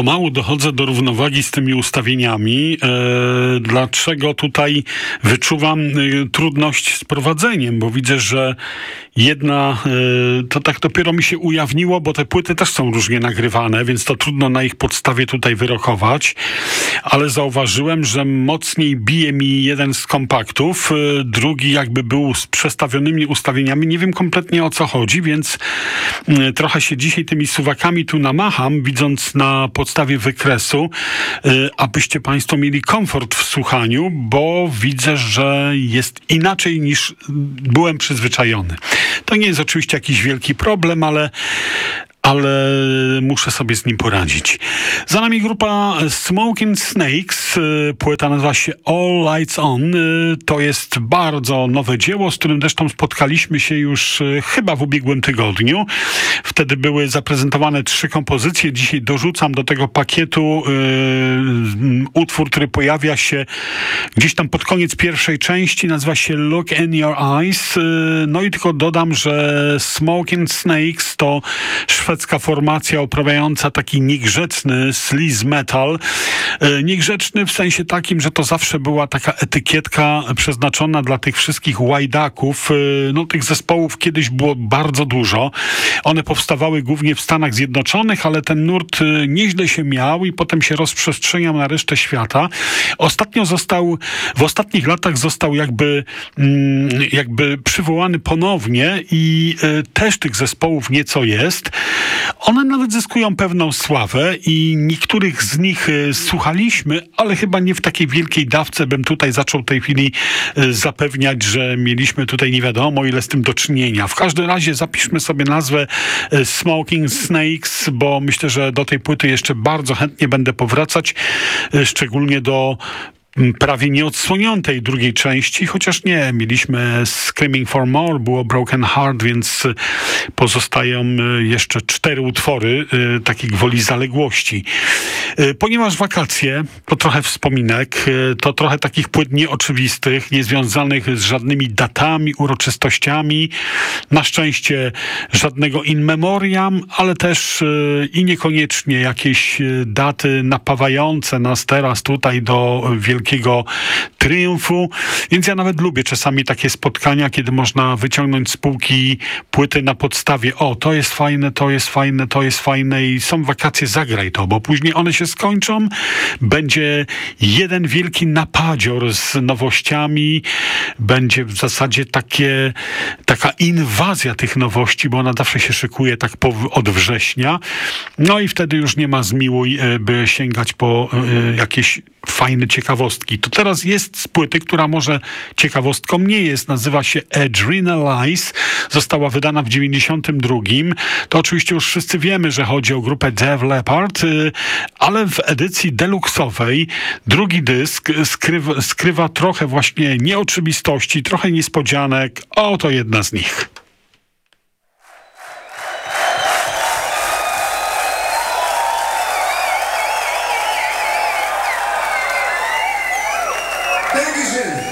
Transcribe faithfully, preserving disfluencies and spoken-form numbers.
pomału dochodzę do równowagi z tymi ustawieniami. E, dlaczego tutaj wyczuwam e, trudność z prowadzeniem? Bo widzę, że jedna, e, to tak dopiero mi się ujawniło, bo te płyty też są różnie nagrywane, więc to trudno na ich podstawie tutaj wyrokować. Ale zauważyłem, że mocniej bije mi jeden z kompaktów, e, drugi jakby był z przestawionymi ustawieniami. Nie wiem kompletnie, o co chodzi, więc e, trochę się dzisiaj tymi suwakami tu namacham, widząc na podstawie wykresu, y, abyście Państwo mieli komfort w słuchaniu, bo widzę, że jest inaczej niż byłem przyzwyczajony. To nie jest oczywiście jakiś wielki problem, ale ale muszę sobie z nim poradzić. Za nami grupa Smoking Snakes. Płyta nazywa się All Lights On. To jest bardzo nowe dzieło, z którym zresztą spotkaliśmy się już chyba w ubiegłym tygodniu. Wtedy były zaprezentowane trzy kompozycje. Dzisiaj dorzucam do tego pakietu yy, utwór, który pojawia się gdzieś tam pod koniec pierwszej części. Nazywa się Look in Your Eyes. Yy, no i tylko dodam, że Smoking Snakes to szwedzka formacja uprawiająca taki niegrzeczny sleaze metal. E, niegrzeczny w sensie takim, że to zawsze była taka etykietka przeznaczona dla tych wszystkich łajdaków. E, no tych zespołów kiedyś było bardzo dużo. One powstawały głównie w Stanach Zjednoczonych, ale ten nurt e, nieźle się miał i potem się rozprzestrzeniał na resztę świata. Ostatnio został, w ostatnich latach został jakby, mm, jakby przywołany ponownie i e, też tych zespołów nieco jest. One nawet zyskują pewną sławę i niektórych z nich y, słuchaliśmy, ale chyba nie w takiej wielkiej dawce bym tutaj zaczął w tej chwili y, zapewniać, że mieliśmy tutaj nie wiadomo ile z tym do czynienia. W każdym razie zapiszmy sobie nazwę y, Smoking Snakes, bo myślę, że do tej płyty jeszcze bardzo chętnie będę powracać, y, szczególnie do prawie nieodsłoniętej drugiej części, chociaż nie, mieliśmy Screaming for More, było Broken Heart, więc pozostają jeszcze cztery utwory y, takiej gwoli zaległości. Y, ponieważ wakacje, to trochę wspominek, y, to trochę takich płyt nieoczywistych, niezwiązanych z żadnymi datami, uroczystościami, na szczęście żadnego in memoriam, ale też y, i niekoniecznie jakieś daty napawające nas teraz tutaj do wielkiego wielkiego triumfu, więc ja nawet lubię czasami takie spotkania, kiedy można wyciągnąć z półki płyty na podstawie o, to jest fajne, to jest fajne, to jest fajne i są wakacje, zagraj to, bo później one się skończą, będzie jeden wielki napadzior z nowościami, będzie w zasadzie takie, taka inwazja tych nowości, bo ona zawsze się szykuje tak po, od września, no i wtedy już nie ma zmiłuj, by sięgać po y, jakieś fajne ciekawostki. To teraz jest z płyty, która może ciekawostką nie jest. Nazywa się Adrenalize. Została wydana w dziewięćdziesiątym drugim. To oczywiście już wszyscy wiemy, że chodzi o grupę Def Leppard, ale w edycji deluxowej drugi dysk skrywa, skrywa trochę właśnie nieoczywistości, trochę niespodzianek. Oto jedna z nich. Dankeschön.